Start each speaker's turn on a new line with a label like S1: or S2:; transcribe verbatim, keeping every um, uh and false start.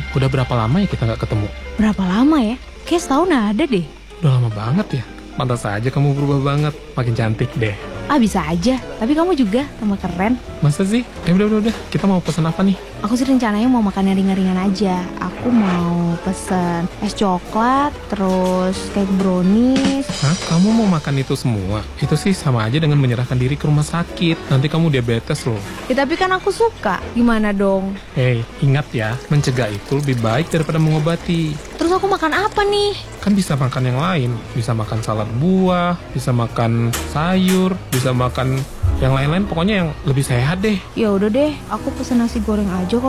S1: Udah berapa lama ya kita nggak ketemu?
S2: Berapa lama ya? Kayak setahun ada deh.
S1: Udah lama banget ya. Pantas aja kamu berubah banget. Makin cantik deh.
S2: Ah bisa aja, tapi kamu juga tambah keren.
S1: Masa sih? Eh udah, udah, udah. Kita mau pesan apa nih?
S2: Aku sih rencananya mau makan yang ringan-ringan aja. Aku mau pesen es coklat, terus cake brownies.
S1: Hah? Kamu mau makan itu semua? Itu sih sama aja dengan menyerahkan diri ke rumah sakit. Nanti kamu diabetes loh.
S2: Ya tapi kan aku suka. Gimana dong?
S1: Hei, ingat ya, mencegah itu lebih baik daripada mengobati.
S2: Terus aku makan apa nih?
S1: Kan bisa makan yang lain. Bisa makan salad buah, bisa makan sayur, bisa makan yang lain-lain. Pokoknya yang lebih sehat deh.
S2: Ya udah deh, aku pesen nasi goreng aja kok.